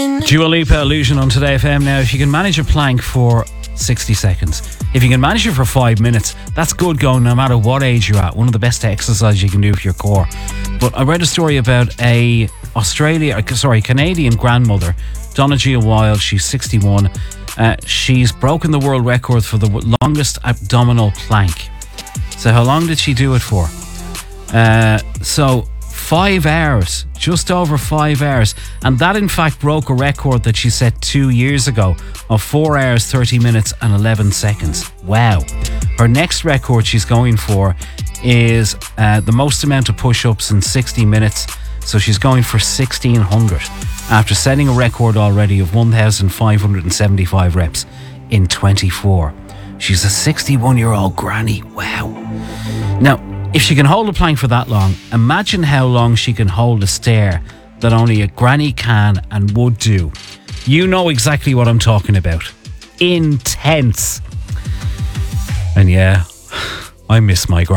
Dua Lipa, Illusion on Today FM. Now, if you can manage a plank for 60 seconds, if you can manage it for 5 minutes, that's good going no matter what age you're at. One of the best exercises you can do for your core. But I read a story about a Canadian grandmother, Donna Gia Wild. She's 61. She's broken the world record for the longest abdominal plank. So how long did she do it for? 5 hours, just over 5 hours. And that in fact broke a record that she set 2 years ago of 4 hours, 30 minutes and 11 seconds. Wow. Her next record she's going for is the most amount of push-ups in 60 minutes. So she's going for 1,600 after setting a record already of 1,575 reps in 24. She's a 61-year-old granny. Wow. Now, if she can hold a plank for that long, imagine how long she can hold a stair that only a granny can and would do. You know exactly what I'm talking about. Intense. And yeah, I miss my granny.